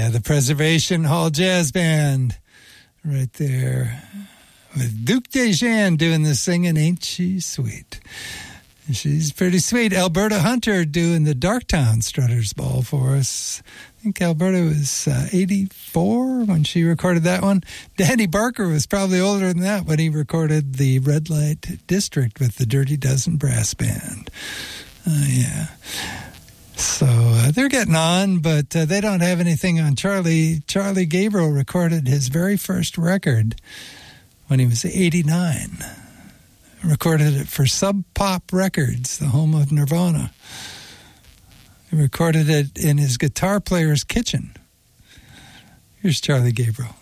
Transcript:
the Preservation Hall Jazz Band right there with Duke Desjardins doing the singing, Ain't She Sweet? She's pretty sweet. Alberta Hunter doing the Darktown Strutters Ball for us. I think Alberta was 84 when she recorded that one. Danny Barker was probably older than that when he recorded the Red Light District with the Dirty Dozen Brass Band. Yeah. So they're getting on, but they don't have anything on Charlie. Charlie Gabriel recorded his very first record when he was 89. Recorded it for Sub Pop Records, the home of Nirvana. He recorded it in his guitar player's kitchen. Here's Charlie Gabriel.